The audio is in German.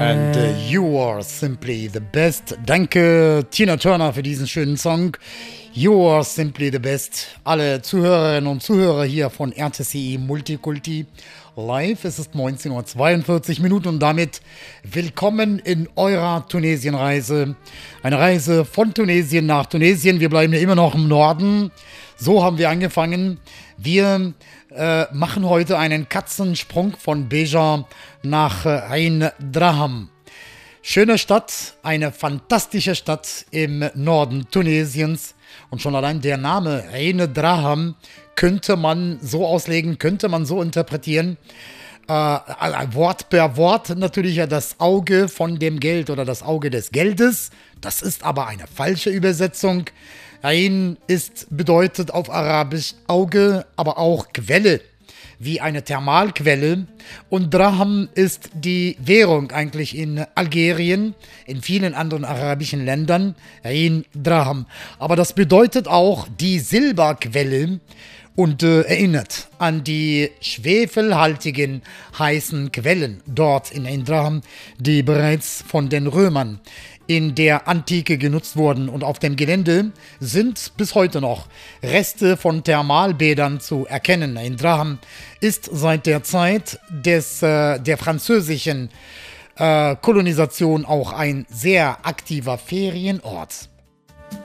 And you are simply the best. Danke, Tina Turner, für diesen schönen Song. You are simply the best. Alle Zuhörerinnen und Zuhörer hier von RTCI Multikulti live. Es ist 19:42 Minuten und damit willkommen in eurer Tunesienreise. Eine Reise von Tunesien nach Tunesien. Wir bleiben ja immer noch im Norden. So haben wir angefangen. Wir machen heute einen Katzensprung von Beja nach Ain Draham. Schöne Stadt, eine fantastische Stadt im Norden Tunesiens. Und schon allein der Name Ain Draham könnte man so auslegen, könnte man so interpretieren. Wort per Wort natürlich ja das Auge von dem Geld oder das Auge des Geldes. Das ist aber eine falsche Übersetzung. Ain bedeutet auf Arabisch Auge, aber auch Quelle, wie eine Thermalquelle. Und Draham ist die Währung eigentlich in Algerien, in vielen anderen arabischen Ländern. Ain Draham. Aber das bedeutet auch die Silberquelle und erinnert an die schwefelhaltigen heißen Quellen dort in Ain Draham, die bereits von den Römern in der Antike genutzt wurden. Und auf dem Gelände sind bis heute noch Reste von Thermalbädern zu erkennen. Ain Draham ist seit der Zeit der französischen Kolonisation auch ein sehr aktiver Ferienort.